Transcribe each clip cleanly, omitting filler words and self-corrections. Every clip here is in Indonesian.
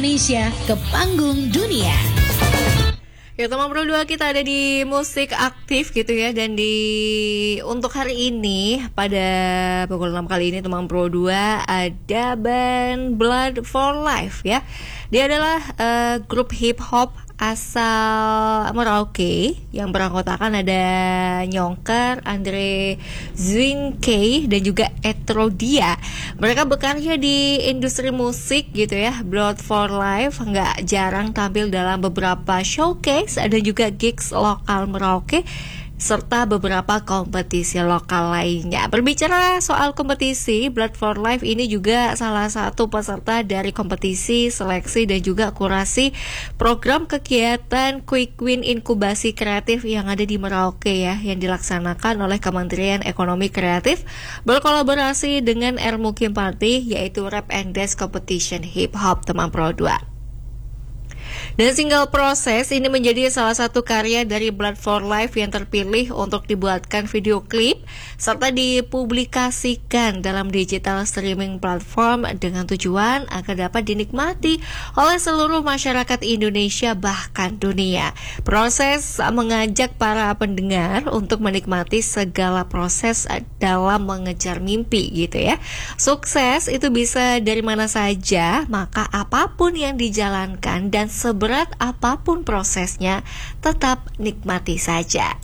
Indonesia ke panggung dunia. Ya, teman Pro 2 kita ada di musik aktif gitu ya. Dan untuk hari ini pada pukul 6 kali ini teman Pro 2 ada band Blood for Life ya. Dia adalah grup hip hop asal Merauke yang beranggotakan ada Nyongker, Andre Zwinke dan juga Etrodia. Mereka bekerja di industri musik gitu ya. Blood for Life nggak jarang tampil dalam beberapa showcase, ada juga gigs lokal Merauke serta beberapa kompetisi lokal lainnya. Berbicara soal kompetisi, Blood for Life ini juga salah satu peserta dari kompetisi, seleksi dan juga kurasi program kegiatan Quick Win Inkubasi Kreatif yang ada di Merauke ya, yang dilaksanakan oleh Kementerian Ekonomi Kreatif berkolaborasi dengan Ermukim Party, yaitu Rap and Dance Competition Hip Hop teman Pro 2. Dan single Proses ini menjadi salah satu karya dari Blood for Life yang terpilih untuk dibuatkan video klip serta dipublikasikan dalam digital streaming platform dengan tujuan agar dapat dinikmati oleh seluruh masyarakat Indonesia bahkan dunia. Proses mengajak para pendengar untuk menikmati segala proses dalam mengejar mimpi gitu ya. Sukses itu bisa dari mana saja, maka apapun yang dijalankan dan seberat apapun prosesnya, tetap nikmati saja.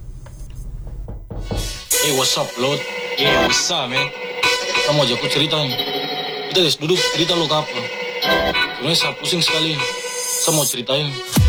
Hey, what's up, Lord? Yeah, what's up, man? Kamu aja aku cerita nih. Kita guys duduk cerita lo ke apa? Sebenarnya saya pusing sekali. Saya mau ceritain.